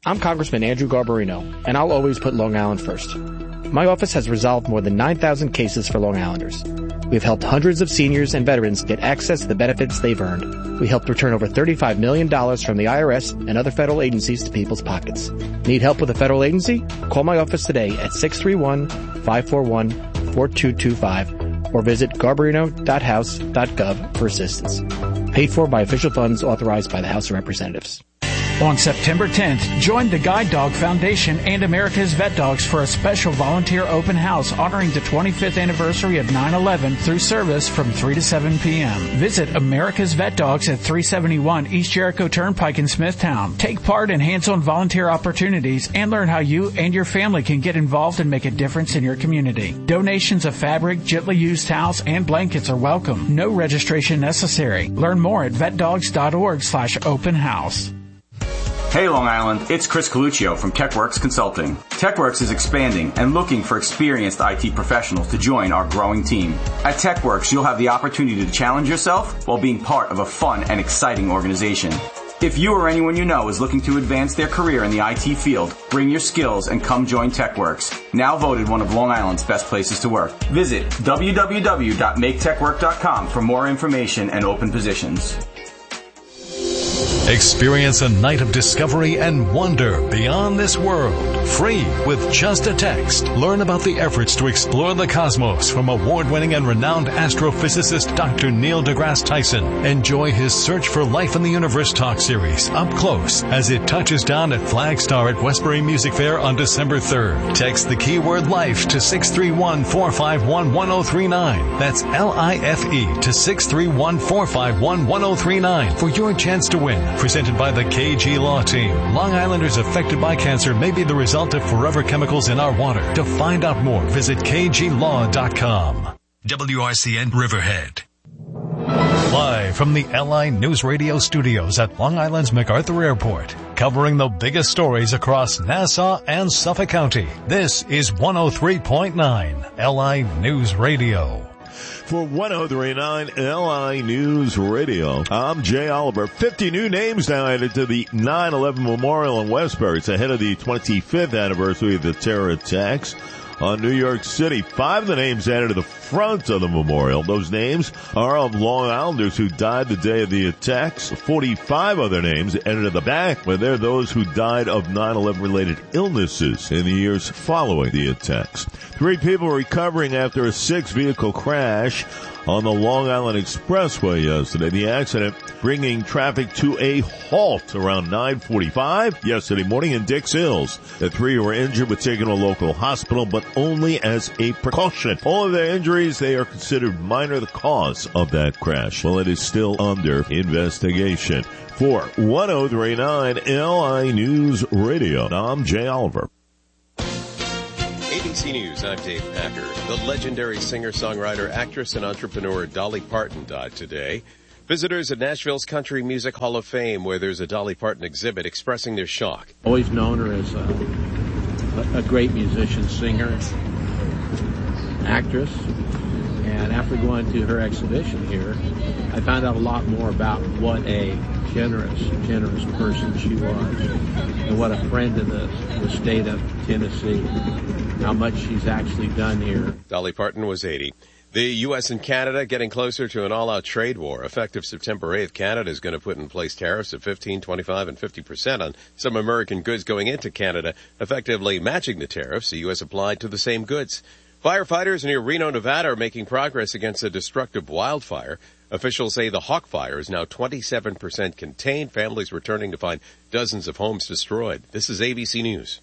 I'm Congressman Andrew Garbarino, and I'll always put Long Island first. My office has resolved more than 9,000 cases for Long Islanders. We've helped hundreds of seniors and veterans get access to the benefits they've earned. We helped return over $35 million from the IRS and other federal agencies to people's pockets. Need help with a federal agency? Call my office today at 631-541-4225 or visit garbarino.house.gov for assistance. Paid for by official funds authorized by the House of Representatives. On September 10th, join the Guide Dog Foundation and America's Vet Dogs for a special volunteer open house honoring the 25th anniversary of 9/11 through service from 3 to 7 p.m. Visit America's Vet Dogs at 371 East Jericho Turnpike in Smithtown. Take part in hands-on volunteer opportunities and learn how you and your family can get involved and make a difference in your community. Donations of fabric, gently used towels, and blankets are welcome. No registration necessary. Learn more at vetdogs.org/open house. Hey Long Island, it's Chris Coluccio from TechWorks Consulting. TechWorks is expanding and looking for experienced IT professionals to join our growing team. At TechWorks, you'll have the opportunity to challenge yourself while being part of a fun and exciting organization. If you or anyone you know is looking to advance their career in the IT field, bring your skills and come join TechWorks, now voted one of Long Island's best places to work. Visit www.maketechwork.com for more information and open positions. Experience a night of discovery and wonder beyond this world. Free with just a text. Learn about the efforts to explore the cosmos from award-winning and renowned astrophysicist Dr. Neil deGrasse Tyson. Enjoy his Search for Life in the Universe talk series up close as it touches down at Flagstar at Westbury Music Fair on December 3rd. Text the keyword LIFE to 631-451-1039. That's LIFE to 631-451-1039 for your chance to win. Presented by the KG Law Team. Long Islanders affected by cancer may be the result of forever chemicals in our water. To find out more, visit kglaw.com. WRCN Riverhead. Live from the LI News Radio studios at Long Island's MacArthur Airport, covering the biggest stories across Nassau and Suffolk County. This is 103.9 LI News Radio. For 103.9 LI News Radio, I'm Jay Oliver. 50 new names now added to the 9/11 Memorial in Westbury. It's ahead of the 25th anniversary of the terror attacks on New York City. 5 of the names added to the front of the memorial. Those names are of Long Islanders who died the day of the attacks. 45 other names added to the back, but they're those who died of 9/11 related illnesses in the years following the attacks. 3 people recovering after a 6-vehicle crash on the Long Island Expressway yesterday. The accident bringing traffic to a halt around 9:45 yesterday morning in Dix Hills. The 3 who were injured were taken to a local hospital, but only as a precaution. All of their injuries, they are considered minor, the cause of that crash. Well, it is still under investigation. For 103.9 LI News Radio, I'm Jay Oliver. ABC News, I'm Dave Packer. The legendary singer-songwriter, actress, and entrepreneur Dolly Parton died today. Visitors at Nashville's Country Music Hall of Fame, where there's a Dolly Parton exhibit, expressing their shock. Always known her as a great musician, singer, actress. And after going to her exhibition here, I found out a lot more about what a generous person she was, and what a friend of the state of Tennessee, how much she's actually done here. Dolly Parton was 80. The U.S. and Canada getting closer to an all-out trade war. Effective September 8th, Canada is going to put in place tariffs of 15%, 25%, and 50% on some American goods going into Canada, effectively matching the tariffs the U.S. applied to the same goods. Firefighters near Reno, Nevada are making progress against a destructive wildfire. Officials say the Hawk Fire is now 27% contained. Families returning to find dozens of homes destroyed. This is ABC News.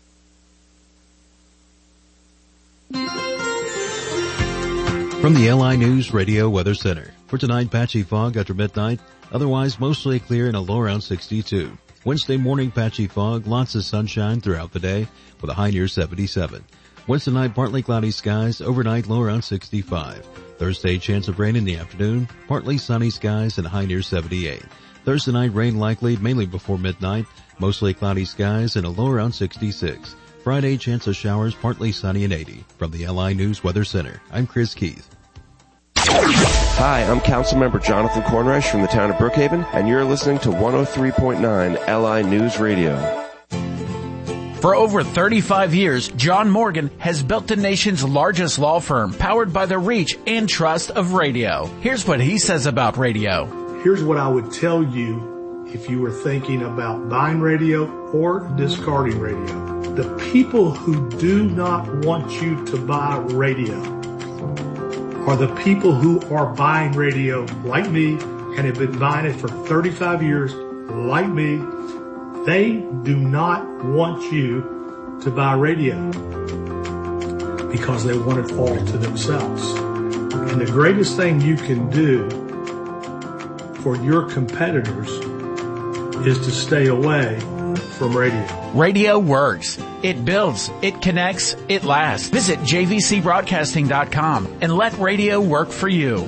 From the LI News Radio Weather Center. For tonight, patchy fog after midnight. Otherwise, mostly clear and a low around 62. Wednesday morning, patchy fog. Lots of sunshine throughout the day with a high near 77. Wednesday night, partly cloudy skies. Overnight, low around 65. Thursday, chance of rain in the afternoon. Partly sunny skies and a high near 78. Thursday night, rain likely, mainly before midnight. Mostly cloudy skies and a low around 66. Friday, chance of showers, partly sunny and 80. From the LI News Weather Center, I'm Chris Keith. Hi, I'm Councilmember Jonathan Cornresh from the town of Brookhaven, and you're listening to 103.9 LI News Radio. For over 35 years, John Morgan has built the nation's largest law firm, powered by the reach and trust of radio. Here's what he says about radio. Here's what I would tell you if you were thinking about buying radio or discarding radio. The people who do not want you to buy radio are the people who are buying radio like me and have been buying it for 35 years like me. They do not want you to buy radio because they want it all to themselves. And the greatest thing you can do for your competitors is to stay away from radio. Radio works. It builds. It connects. It lasts. Visit jvcbroadcasting.com and let radio work for you.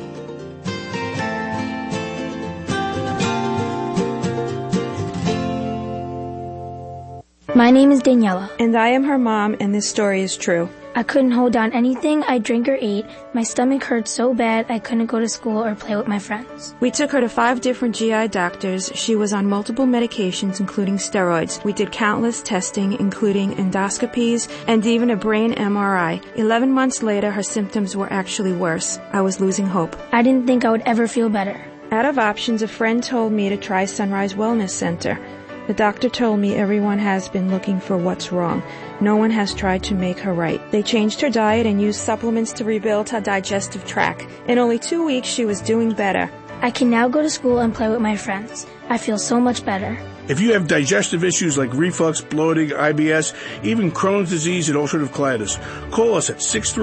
My name is Daniela. And I am her mom, and this story is true. I couldn't hold down anything I drank or ate. My stomach hurt so bad I couldn't go to school or play with my friends. We took her to 5 different GI doctors. She was on multiple medications, including steroids. We did countless testing, including endoscopies and even a brain MRI. 11 months later, her symptoms were actually worse. I was losing hope. I didn't think I would ever feel better. Out of options, a friend told me to try Sunrise Wellness Center. The doctor told me everyone has been looking for what's wrong. No one has tried to make her right. They changed her diet and used supplements to rebuild her digestive tract. In only 2 weeks, she was doing better. I can now go to school and play with my friends. I feel so much better. If you have digestive issues like reflux, bloating, IBS, even Crohn's disease and ulcerative colitis, call us at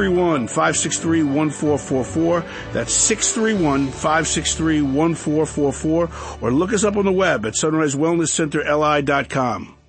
631-563-1444. That's 631-563-1444. Or look us up on the web at sunrisewellnesscenterli.com.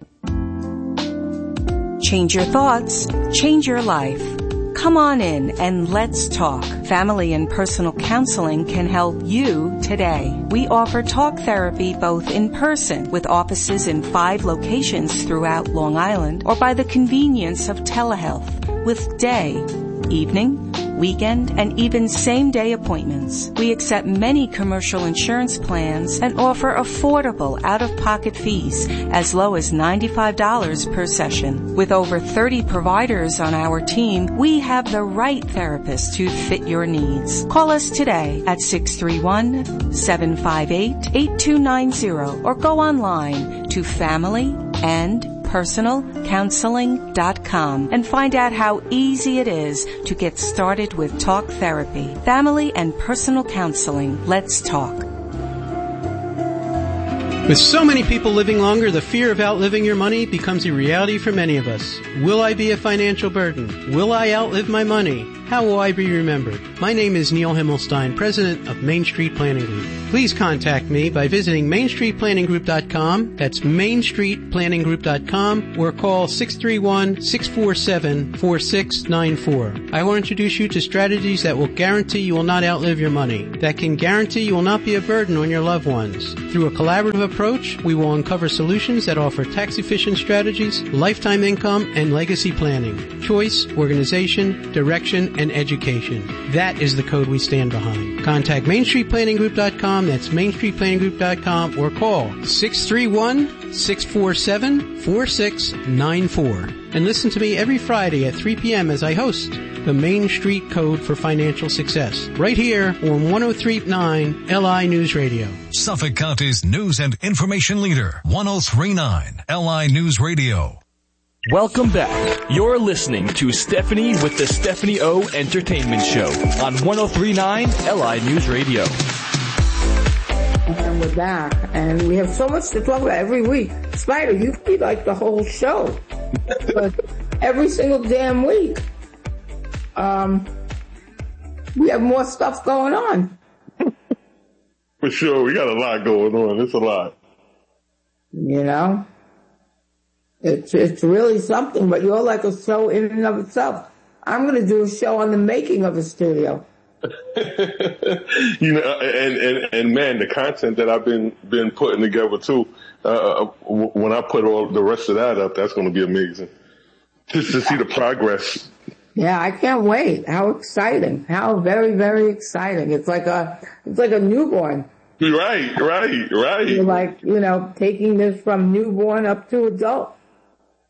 Change your thoughts, change your life. Come on in and let's talk. Family and personal counseling can help you today. We offer talk therapy both in person with offices in 5 locations throughout Long Island or by the convenience of telehealth with day, evening, weekend, and even same-day appointments. We accept many commercial insurance plans and offer affordable out-of-pocket fees as low as $95 per session. With over 30 providers on our team, we have the right therapist to fit your needs. Call us today at 631-758-8290 or go online to familyandpersonalcounseling.com and find out how easy it is to get started with talk therapy. Family and personal counseling. Let's talk. With so many people living longer, the fear of outliving your money becomes a reality for many of us. Will I be a financial burden? Will I outlive my money? How will I be remembered? My name is Neil Himmelstein, president of Main Street Planning Group. Please contact me by visiting mainstreetplanninggroup.com. That's mainstreetplanninggroup.com or call 631-647-4694. I will introduce you to strategies that will guarantee you will not outlive your money, that can guarantee you will not be a burden on your loved ones. Through a collaborative approach, we will uncover solutions that offer tax-efficient strategies, lifetime income, and legacy planning, choice, organization, direction, and education. That is the code we stand behind. Contact mainstreetplanninggroup.com. That's mainstreetplanninggroup.com or call 631-647-4694. And listen to me every Friday at 3 p.m. as I host the Main Street Code for Financial Success, right here on 103.9 LI News Radio. Suffolk County's news and information leader, 103.9 LI News Radio. Welcome back. You're listening to Stephanie with the Stephanie O Entertainment Show on 103.9 LI News Radio. And we're back, and we have so much to talk about every week. Spider, you could be like the whole show. But every single damn week. We have more stuff going on. For sure, we got a lot going on. It's a lot. You know? It's really something, but you're like a show in and of itself. I'm going to do a show on the making of a studio. You know, and man, the content that I've been putting together too, when I put all the rest of that up, that's going to be amazing. Just to see the progress. Yeah, I can't wait. How exciting. How very, very exciting. It's like a newborn. Right. You're like, taking this from newborn up to adult.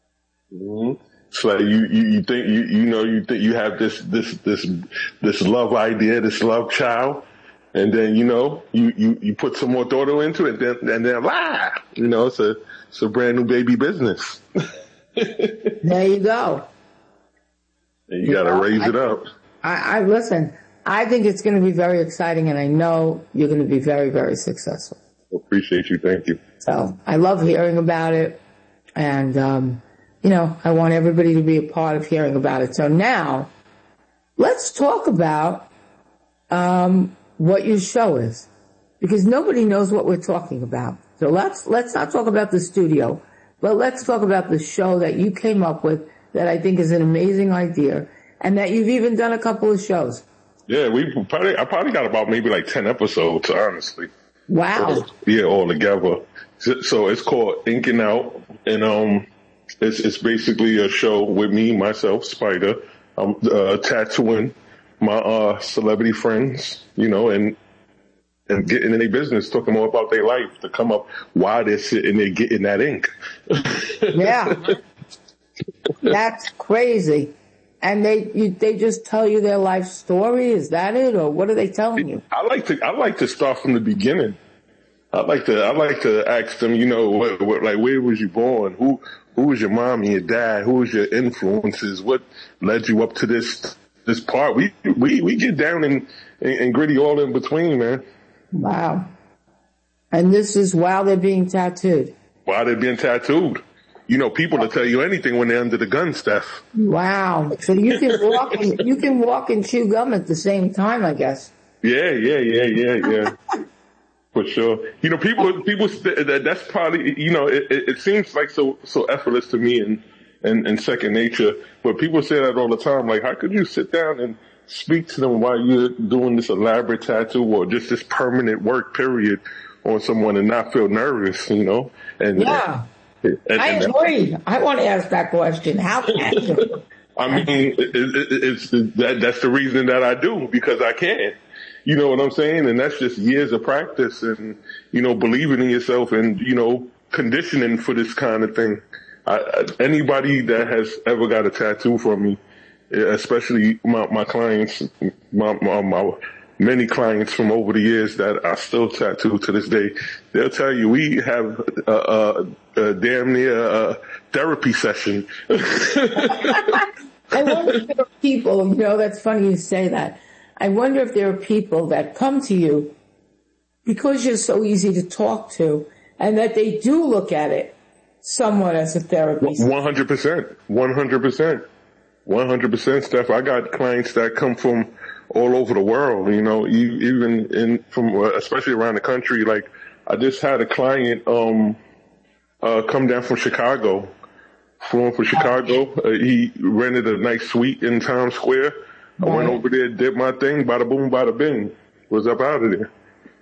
Mm-hmm. It's like you think you think you have this love idea, this love child, and then you put some more thought into it, and then it's a brand new baby business. There you go. And you got to raise it up. I listen. I think it's going to be very exciting, and I know you're going to be very, very successful. Appreciate you. Thank you. So I love hearing about it, and I want everybody to be a part of hearing about it. So now, let's talk about what your show is, because nobody knows what we're talking about. So let's not talk about the studio, but let's talk about the show that you came up with that I think is an amazing idea, and that you've even done a couple of shows. Yeah, I probably got about maybe like 10 episodes, honestly. Wow. Yeah, all together. So it's called Inking Out, and it's basically a show with me, myself, Spider. I'm tattooing my celebrity friends, and getting in their business, talking more about their life to come up why they're sitting there getting that ink. Yeah. That's crazy. And they just tell you their life story. Is that it, or what are they telling you? I like to start from the beginning. I like to ask them, like where was you born? Who was your mom and your dad? Who was your influences? What led you up to this part? We get down and gritty all in between, man. Wow. And this is while they're being tattooed. While they're being tattooed. People will tell you anything when they're under the gun, Steph. Wow. So you can walk and chew gum at the same time, I guess. Yeah. For sure. People that's probably, it seems like so effortless to me and second nature, but people say that all the time. Like, how could you sit down and speak to them while you're doing this elaborate tattoo or just this permanent work period on someone and not feel nervous, And yeah. I agree. I want to ask that question. How can you? I mean, that's the reason that I do, because I can. You know what I'm saying? And that's just years of practice and, believing in yourself and, conditioning for this kind of thing. Anybody that has ever got a tattoo from me, especially my clients, my many clients from over the years that I still tattoo to this day, they'll tell you we have a damn near a therapy session. I wonder if there are people, that's funny you say that. I wonder if there are people that come to you because you're so easy to talk to and that they do look at it somewhat as a therapy. 100%, Steph. I got clients that come from all over the world, even especially around the country. Like, I just had a client, come down from Chicago, flew from Chicago. He rented a nice suite in Times Square. I went over there, did my thing, bada boom, bada bing, was up out of there,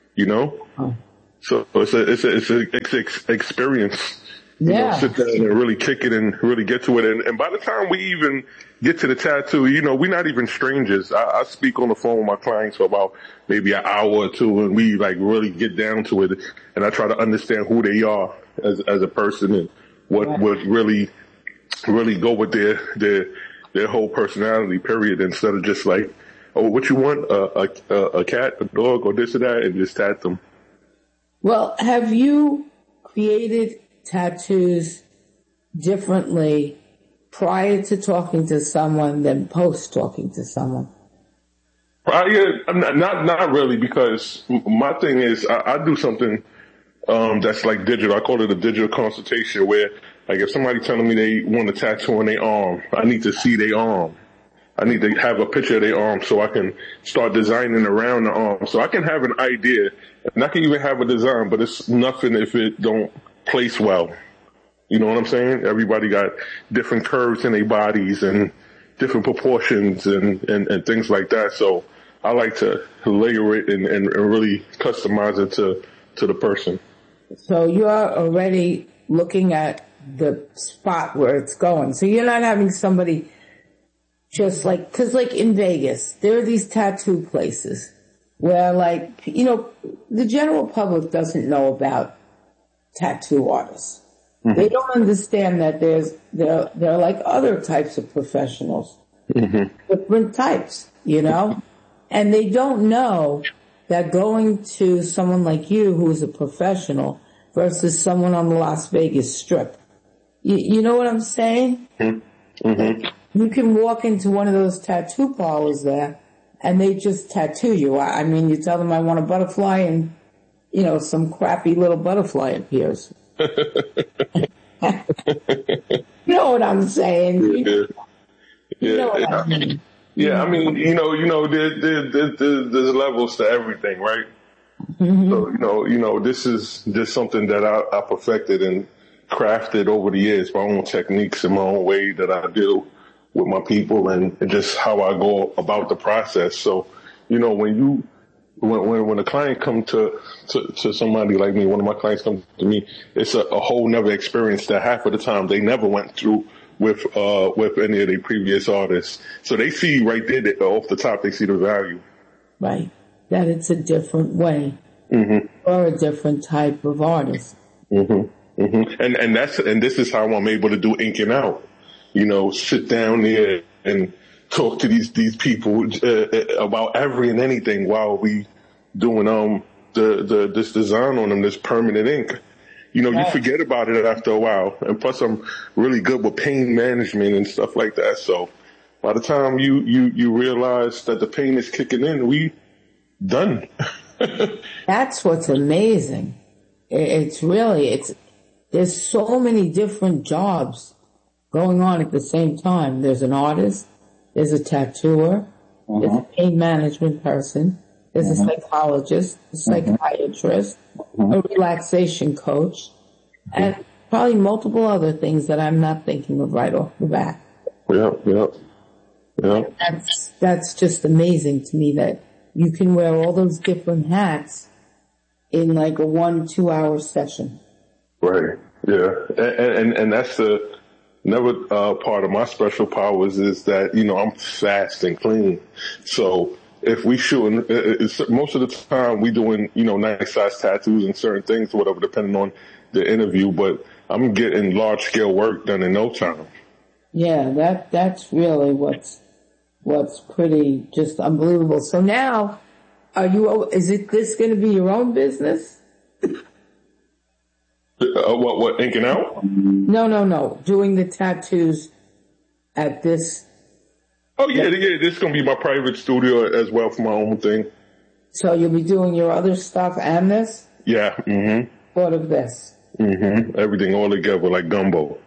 So it's an experience. Sit down and really kick it and really get to it. And by the time we even get to the tattoo, we're not even strangers. I speak on the phone with my clients for about maybe an hour or two, and we like really get down to it. And I try to understand who they are as a person and what would really go with their whole personality, period, instead of just like, oh, what you want, a cat, a dog, or this or that, and just tat them. Well, have you created tattoos differently prior to talking to someone than post talking to someone? Not really, because my thing is I do something that's like digital. I call it a digital consultation, where like if somebody telling me they want a tattoo on their arm, I need to see their arm. I need to have a picture of their arm so I can start designing around the arm. So I can have an idea, and I can even have a design, but it's nothing if it don't place well. You know what I'm saying? Everybody got different curves in their bodies and different proportions and things like that. So I like to layer it and really customize it to the person. So you're already looking at the spot where it's going. So you're not having somebody just like, cause like in Vegas, there are these tattoo places where like, the general public doesn't know about tattoo artists. They don't understand that there are like other types of professionals, different types, you know, and they don't know that going to someone like you who is a professional versus someone on the Las Vegas Strip. You know what I'm saying? Like, you can walk into one of those tattoo parlors there and they just tattoo you. I mean, you tell them I want a butterfly and, you know, some crappy little butterfly appears. You know what I'm saying? You know what I mean? Yeah, I mean, there's levels to everything, right? So, this is just something that I perfected and crafted over the years, my own techniques and my own way that I deal with my people and just how I go about the process. So, when a client come to somebody like me, one of my clients come to me, it's a whole nother experience that half of the time they never went through with any of the previous artists. So they see right there that off the top, they see the value. Right. That it's a different way or a different type of artist. And this is how I'm able to do Inking Out. Sit down there and talk to these people about every and anything while we doing this design on them, this permanent ink. You forget about it after a while. And plus I'm really good with pain management and stuff like that. So by the time you realize that the pain is kicking in, we done. That's what's amazing. There's so many different jobs going on at the same time. There's an artist, there's a tattooer, there's a pain management person, there's a psychologist, a psychiatrist, a relaxation coach, and probably multiple other things that I'm not thinking of right off the bat. Yeah. That's just amazing to me that you can wear all those different hats in like a 1-2 hour session. Right. Yeah. And that's another part of my special powers is that, I'm fast and clean. So if we shooting, most of the time we doing, nice size tattoos and certain things, whatever, depending on the interview, but I'm getting large scale work done in no time. Yeah, that's really what's pretty just unbelievable. So now, is this going to be your own business? What, Inking Out? No. Doing the tattoos at this. Oh, yeah. This is going to be my private studio as well for my own thing. So you'll be doing your other stuff and this? Yeah. What of this? Everything all together like gumbo.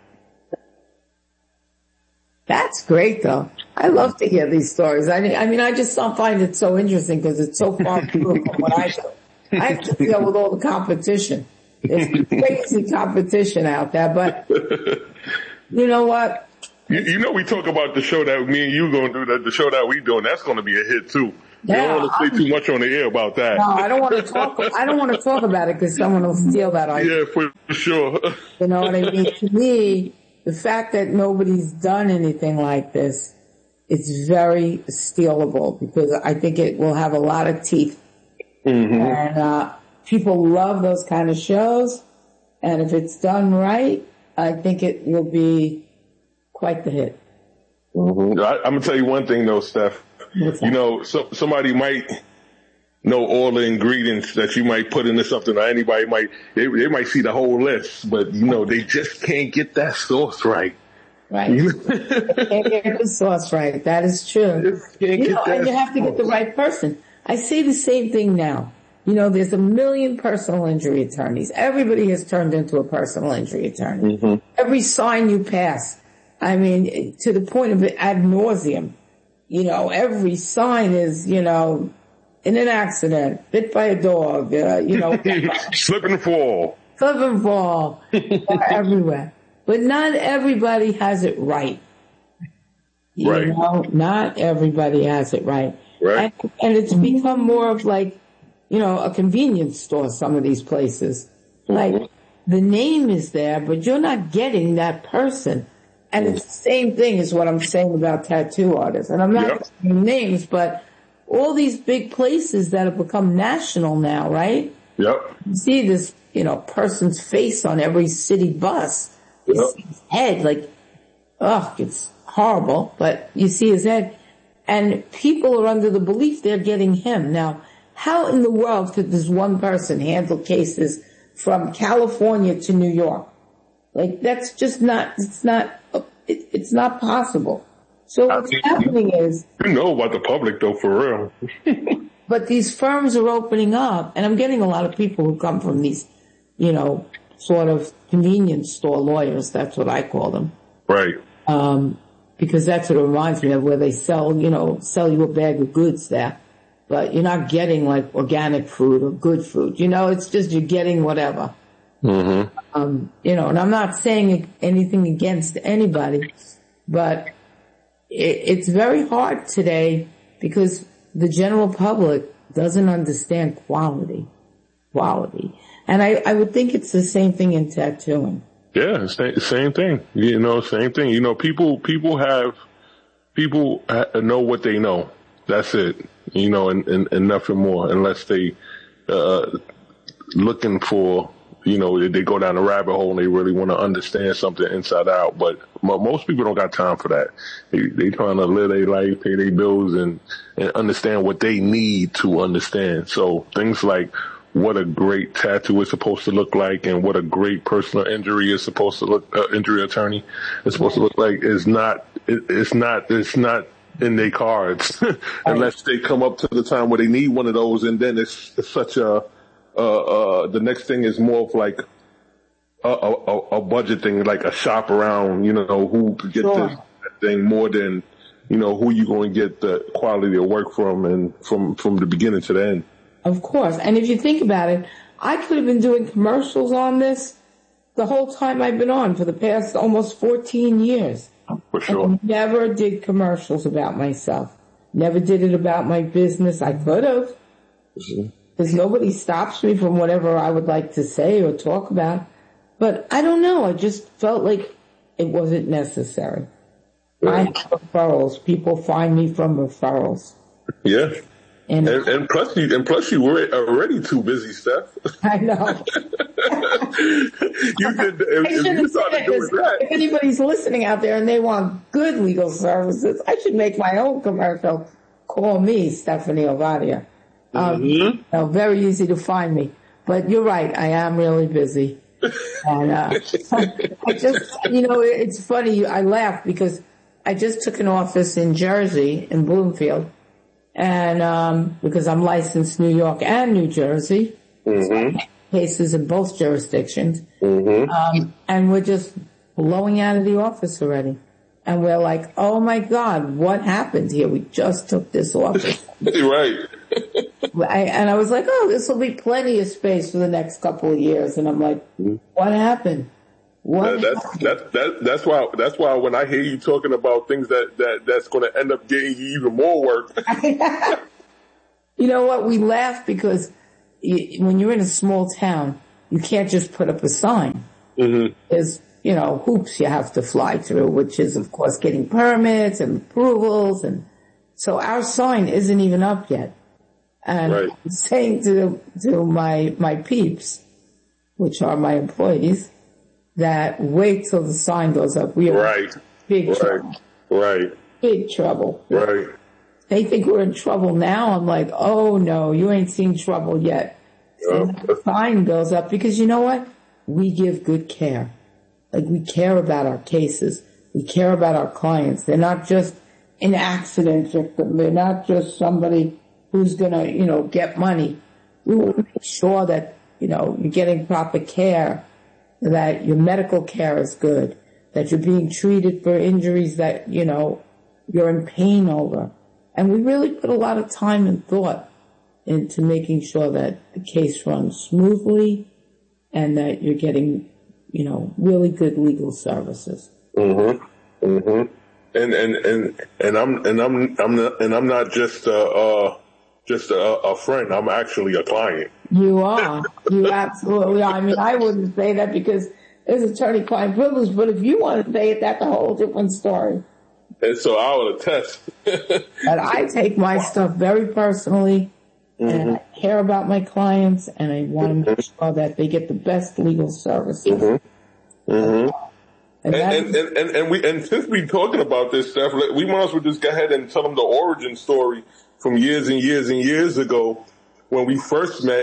That's great, though. I love to hear these stories. I mean, I just find it so interesting because it's so far from what I do. I have to deal with all the competition. There's crazy competition out there, but you know what? We talk about the show that me and you going to do, the show that we doing, that's going to be a hit too. Yeah, you don't want to say too much on the air about that. No, I don't want to talk about it because someone will steal that idea. Yeah, for sure. You know what I mean? To me, the fact that nobody's done anything like this, it's very stealable because I think it will have a lot of teeth. And people love those kind of shows. And if it's done right, I think it will be quite the hit. I'm going to tell you one thing though, Steph. Somebody might know all the ingredients that you might put into something, or anybody they might see the whole list, but they just can't get that sauce right. Right. Can't get the sauce right. That is true. And you have to get the right person. I say the same thing now. There's 1 million personal injury attorneys. Everybody has turned into a personal injury attorney. Every sign you pass, I mean, to the point of ad nauseum. Every sign is, in an accident, bit by a dog, slip and fall. Everywhere. But not everybody has it right. Not everybody has it right. Right. And it's become more of like, a convenience store, some of these places. Like, the name is there, but you're not getting that person. And it's the same thing as what I'm saying about tattoo artists. And I'm not naming names, but all these big places that have become national now, right? Yep. You see this, person's face on every city bus. You see his head, like, it's horrible, but you see his head. And people are under the belief they're getting him. Now, how in the world could this one person handle cases from California to New York? Like, that's just not, it's not possible. So what's happening is... You know about the public, though, for real. But these firms are opening up, and I'm getting a lot of people who come from these, sort of convenience store lawyers. That's what I call them. Right. Because that's what it reminds me of, where they sell you a bag of goods there. But you're not getting, like, organic food or good food. It's just you're getting whatever. Mm-hmm. And I'm not saying anything against anybody, but it's very hard today because the general public doesn't understand quality. And I would think it's the same thing in tattooing. Yeah, same thing. Same thing. People know what they know. That's it. And nothing more, unless they looking for, they go down a rabbit hole and they really want to understand something inside out. But most people don't got time for that. They trying to live their life, pay their bills, and understand what they need to understand. So things like what a great tattoo is supposed to look like, and what a great personal injury is supposed to look, injury attorney is supposed to look like, it's not in their cards unless they come up to the time where they need one of those, and then it's such a the next thing is more of like a budget thing, like a shop around, who could get this thing more than, who you going to get the quality of work from, and from the beginning to the end. Of course. And if you think about it, I could have been doing commercials on this the whole time I've been on for the past almost 14 years. For sure. And I never did commercials about myself. Never did it about my business. I could have. Because nobody stops me from whatever I would like to say or talk about. But I don't know. I just felt like it wasn't necessary. Yeah. I have referrals. People find me from referrals. Yeah. And plus you were already too busy, Steph. I know. If anybody's listening out there and they want good legal services, I should make my own commercial. Call me, Stephanie Ovadia. Very easy to find me. But you're right, I am really busy. And I just, it's funny, I laugh because I just took an office in Jersey, in Bloomfield. And because I'm licensed New York and New Jersey, cases in both jurisdictions, and we're just blowing out of the office already. And we're like, oh my God, what happened here? We just took this office. Right. And I was like, oh, this will be plenty of space for the next couple of years. And I'm like, what happened? That's why when I hear you talking about things that's going to end up getting you even more work. You know what? We laugh because when you're in a small town, you can't just put up a sign. There's, hoops you have to fly through, which is, of course, getting permits and approvals. And so our sign isn't even up yet. And I'm saying to my peeps, which are my employees, that wait till the sign goes up. We are big trouble. Big trouble. They think we're in trouble now. I'm like, oh no, you ain't seen trouble yet. And the sign goes up because you know what? We give good care. Like, we care about our cases. We care about our clients. They're not just an accident victim. They're not just somebody who's gonna, get money. We will make sure that, you're getting proper care, that your medical care is good, that you're being treated for injuries that, you're in pain over. And we really put a lot of time and thought into making sure that the case runs smoothly and that you're getting, really good legal services. And I'm not just a friend. I'm actually a client. You are. You absolutely are. I mean, I wouldn't say that because it's attorney-client privilege, but if you want to say it, that's a whole different story. And so I will attest. But I take my stuff very personally, And I care about my clients, and I want to make sure that they get the best legal services. And since we're talking about this stuff, we might as well just go ahead and tell them the origin story from years and years and years ago when we first met,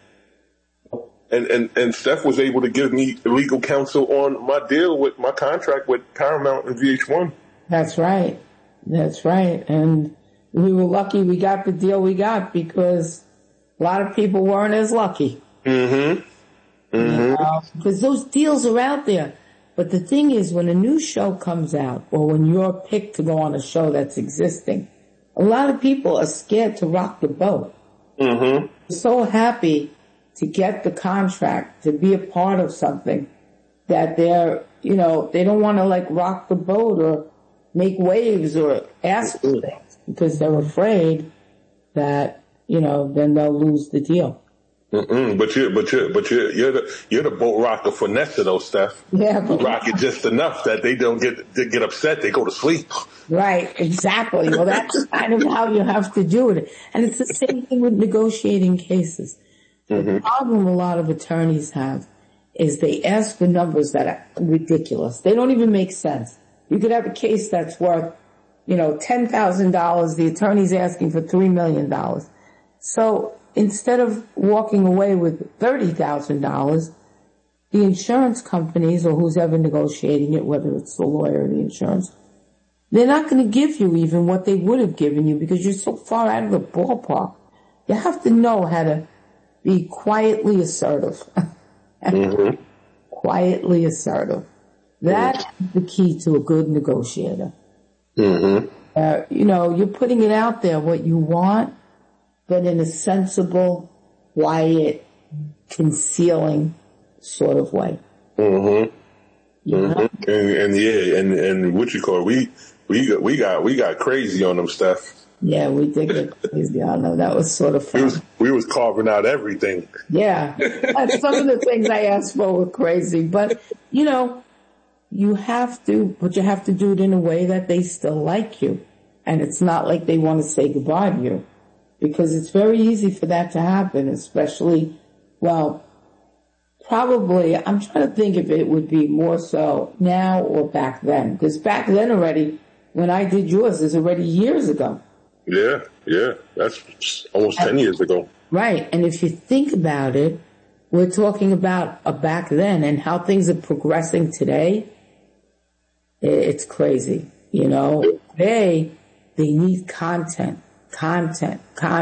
and Steph was able to give me legal counsel on my deal with my contract with Paramount and VH1. That's right. And we were lucky we got the deal we got because a lot of people weren't as lucky. You know, because those deals are out there. But the thing is, when a new show comes out, or when you're picked to go on a show that's existing, a lot of people are scared to rock the boat. They're so happy to get the contract, to be a part of something, that they're, you know, they don't want to like rock the boat or make waves or ask for things because they're afraid that, you know, then they'll lose the deal. But you're the boat rocker for Nessa though, Steph. Yeah, you rock it just enough that they don't get upset. They go to sleep. Right, exactly. Well, that's kind of how you have to do it. And it's the same thing with negotiating cases. The problem a lot of attorneys have is they ask for numbers that are ridiculous. They don't even make sense. You could have a case that's worth, you know, $10,000. The attorney's asking for $3 million. So instead of walking away with $30,000, the insurance companies or who's ever negotiating it, whether it's the lawyer or the insurance, they're not going to give you even what they would have given you because you're so far out of the ballpark. You have to know how to be quietly assertive. Quietly assertive. That's the key to a good negotiator. You know, you're putting it out there what you want, but in a sensible, quiet, concealing sort of way. And what you call it, we got crazy on them, Steph. Yeah, we did get crazy. I know that was sort of fun. We was carving out everything. Yeah, some of the things I asked for were crazy, but you know, you have to do it in a way that they still like you, and it's not like they want to say goodbye to you, because it's very easy for that to happen. Especially, well, probably I'm trying to think if it would be more so now or back then, because back then already, when I did yours, is already years ago. Yeah, that's almost 10 years ago. Right, and if you think about it, we're talking about a back then and how things are progressing today. It's crazy, you know. Today, they need content. Can't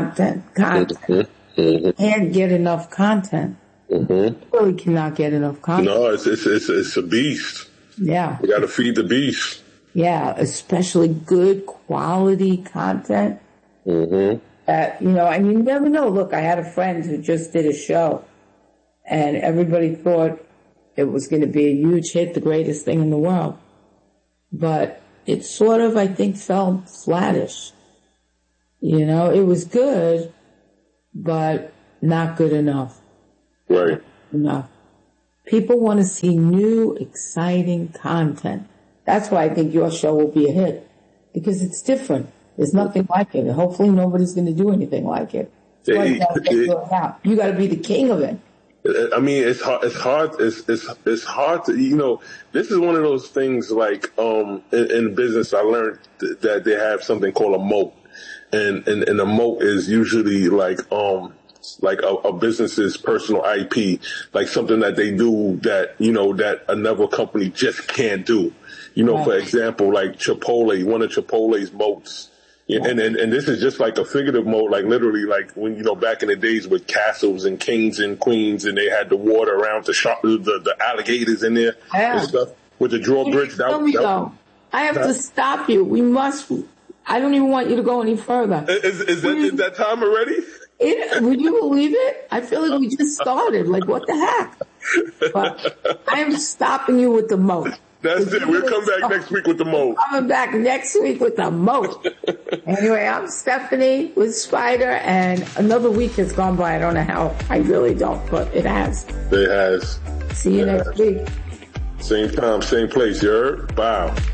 get enough content. Really cannot get enough content. No, it's a beast. Yeah. We got to feed the beast. Yeah, especially good quality content. You know, and you never know. Look, I had a friend who just did a show, and everybody thought it was going to be a huge hit, the greatest thing in the world. But it sort of, I think, fell flattish. You know, it was good, but not good enough. Right. Enough. People want to see new, exciting content. That's why I think your show will be a hit, because it's different. There's nothing like it. Hopefully nobody's going to do anything like it. You got to be the king of it. I mean, it's hard to, you know, this is one of those things like, in business, I learned that they have something called a moat. And a moat is usually like a business's personal IP, like something that they do that, you know, that another company just can't do. You know, for example, like Chipotle, one of Chipotle's moats. And this is just like a figurative moat, like literally like when, you know, back in the days with castles and kings and queens and they had the water around the alligators in there and stuff with the drawbridge. I have to stop you. I don't even want you to go any further. Is that time already? Would you believe it? I feel like we just started. Like, what the heck? But I am stopping you with the moat. That's it. We'll come back next week with the moat. Coming back next week with the moat. Anyway, I'm Stephanie with Spider, and another week has gone by. I don't know how. I really don't, but it has. It has. See you next week. Same time, same place. You heard? Bye.